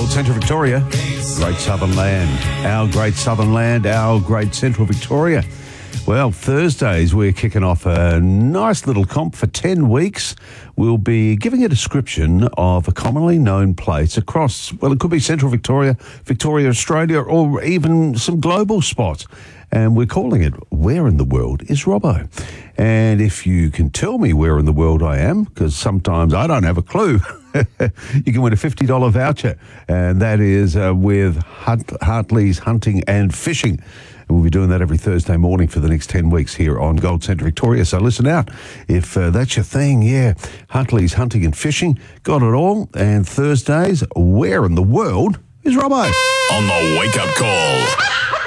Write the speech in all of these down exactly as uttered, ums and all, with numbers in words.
Gold Central Victoria, great southern land, our great southern land, our great Central Victoria. Well, Thursdays we're kicking off a nice little comp for ten weeks. We'll be giving a description of a commonly known place across, well, it could be Central Victoria, Victoria, Australia, or even some global spots. And we're calling it Where in the World is Robbo? And if you can tell me where in the world I am, because sometimes I don't have a clue, you can win a fifty dollars voucher. And that is uh, with Hunt, Hartley's Hunting and Fishing. And we'll be doing that every Thursday morning for the next ten weeks here on Gold Central Victoria. So listen out. If uh, that's your thing, yeah, Hartley's Hunting and Fishing, got it all. And Thursdays, Where in the World is Robbo? On the wake-up call.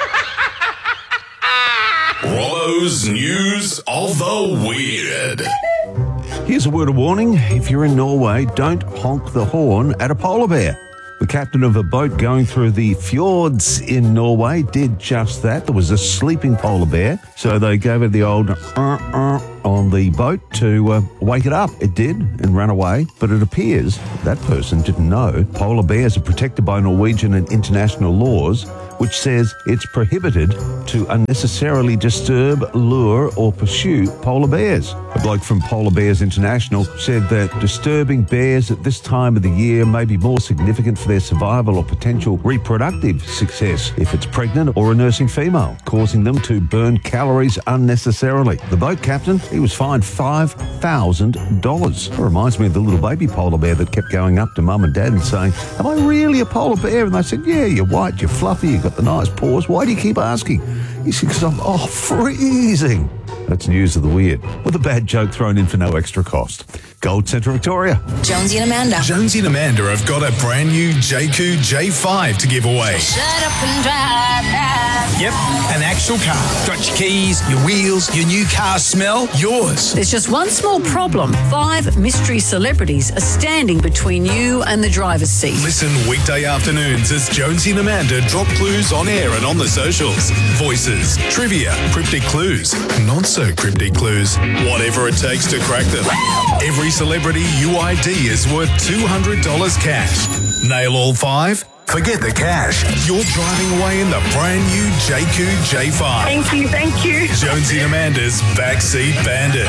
Robbo's News of the Weird. Here's a word of warning. If you're in Norway, don't honk the horn at a polar bear. The captain of a boat going through the fjords in Norway did just that. There was a sleeping polar bear, so they gave it the old uh-uh on the boat to uh, wake it up. It did and ran away, but it appears that person didn't know polar bears are protected by Norwegian and international laws, which says it's prohibited to unnecessarily disturb, lure or pursue polar bears. A bloke from Polar Bears International said that disturbing bears at this time of the year may be more significant for their survival or potential reproductive success if it's pregnant or a nursing female, causing them to burn calories unnecessarily. The boat captain, he was fined five thousand dollars. It reminds me of the little baby polar bear that kept going up to mum and dad and saying, "Am I really a polar bear?" And they said, "Yeah, you're white, you're fluffy, you've got the nice paws. Why do you keep asking?" He said, "Because I'm oh, freezing." That's news of the weird, with a bad joke thrown in for no extra cost. Gold Central Victoria. Jonesy and Amanda. Jonesy and Amanda have got a brand new J Q J five to give away. Shut up and drive now. Yep, an actual car. Got your keys, your wheels, your new car smell, yours. There's just one small problem. Five mystery celebrities are standing between you and the driver's seat. Listen weekday afternoons as Jonesy and Amanda drop clues on air and on the socials. Voices, trivia, cryptic clues, not so cryptic clues, whatever it takes to crack them. Every celebrity U I D is worth two hundred dollars cash. Nail all five? Forget the cash. You're driving away in the brand new J Q J five. Thank you, thank you. Jonesy and Amanda's Backseat Bandit.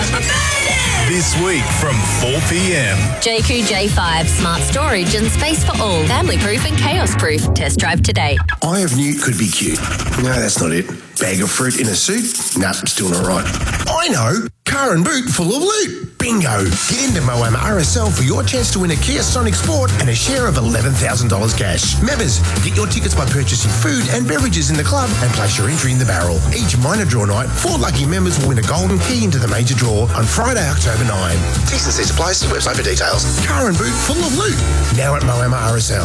This week from four p.m. J Q J five, smart storage and space for all. Family proof and chaos proof. Test drive today. Eye of Newt could be cute. No, that's not it. Bag of fruit in a suit? Nah, still not right. I know. Car and boot full of loot. Bingo. Get into Moama R S L for your chance to win a Kia Sonic Sport and a share of eleven thousand dollars cash. Members, get your tickets by purchasing food and beverages in the club and place your entry in the barrel. Each minor draw night, four lucky members will win a golden key into the major draw on Friday, October ninth. T's and C's apply. See website for details. Car and boot full of loot. Now at Moama R S L.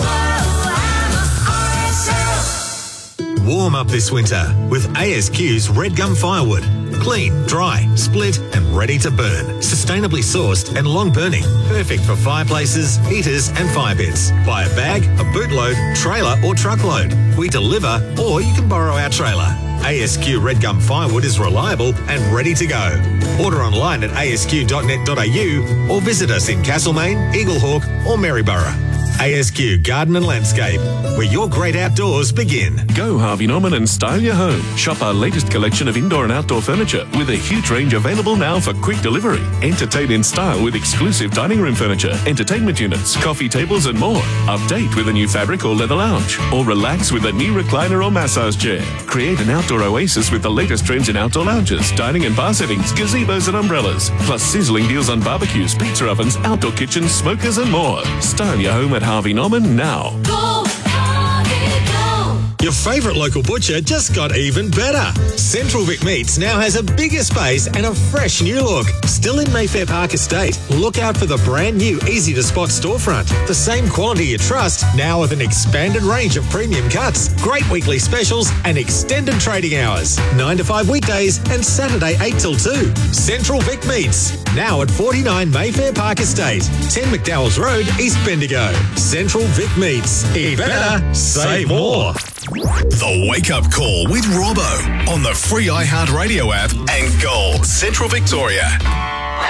Warm up this winter with A S Q's Red Gum Firewood. Clean, dry, split and ready to burn. Sustainably sourced and long burning. Perfect for fireplaces, heaters and fire pits. Buy a bag, a bootload, trailer or truckload. We deliver or you can borrow our trailer. A S Q Red Gum Firewood is reliable and ready to go. Order online at a s q dot net dot a u or visit us in Castlemaine, Eaglehawk or Maryborough. A S Q Garden and Landscape, where your great outdoors begin. Go Harvey Norman and style your home. Shop our latest collection of indoor and outdoor furniture with a huge range available now for quick delivery. Entertain in style with exclusive dining room furniture, entertainment units, coffee tables and more. Update with a new fabric or leather lounge. Or relax with a new recliner or massage chair. Create an outdoor oasis with the latest trends in outdoor lounges, dining and bar settings, gazebos and umbrellas. Plus sizzling deals on barbecues, pizza ovens, outdoor kitchens, smokers and more. Style your home at Harvey Norman now. Go, Harvey, go. Your favourite local butcher just got even better. Central Vic Meats now has a bigger space and a fresh new look. Still in Mayfair Park Estate. Look out for the brand new easy-to-spot storefront. The same quality you trust, now with an expanded range of premium cuts, great weekly specials and extended trading hours. nine to five weekdays and Saturday eight till two. Central Vic Meats, now at forty-nine Mayfair Park Estate, ten McDowell's Road, East Bendigo. Central Vic Meats. Eat better, save more. The Wake Up Call with Robbo on the free iHeartRadio app and Gold Central Victoria.